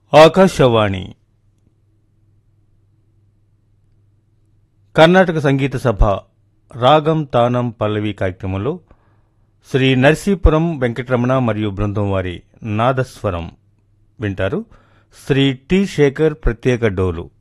ఆకాశవాణి కర్ణాటక సంగీత సభ రాగం తానం పల్లవి కార్యక్రమంలో శ్రీ నరసీపురం వెంకటరమణ మరియు బృందం వారి నాదస్వరం వింటారు. శ్రీ టి శేఖర్ ప్రత్యేక డోలు.